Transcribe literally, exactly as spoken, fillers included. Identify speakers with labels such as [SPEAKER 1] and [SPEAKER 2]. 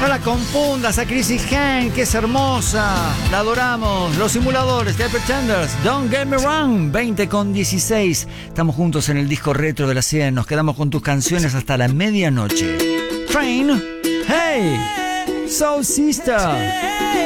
[SPEAKER 1] No la confundas a Chrissy Hynde, que es hermosa. La adoramos. Los Simuladores, The Pretenders, Don't Get Me Wrong, veinte con dieciséis. Estamos juntos en el disco retro de la cien. Nos quedamos con tus canciones hasta la medianoche. Train, hey, Soul Sister.